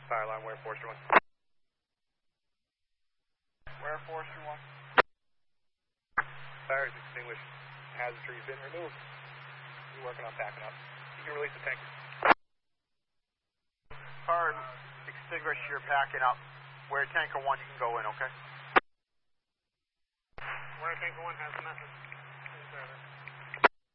Fire alarm, where Forester 1. Where Forester 1? Fire is extinguished. Hazard tree's been removed. We're working on packing up. You can release the tank. Fire extinguished, you're packing up. Where Tanker 1, you can go in, okay? Where Tanker 1 has the message.